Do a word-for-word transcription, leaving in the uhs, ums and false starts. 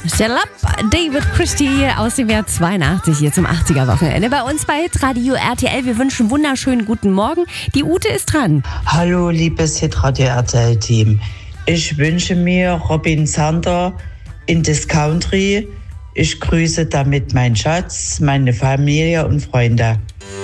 Shalab, David Christie aus dem Jahr zweiundachtzig hier zum achtziger-Wochenende bei uns bei Hitradio R T L. Wir wünschen wunderschönen guten Morgen. Die Ute ist dran. Hallo, liebes Hitradio R T L-Team. Ich wünsche mir Robin Zander in das Country. Ich grüße damit meinen Schatz, meine Familie und Freunde.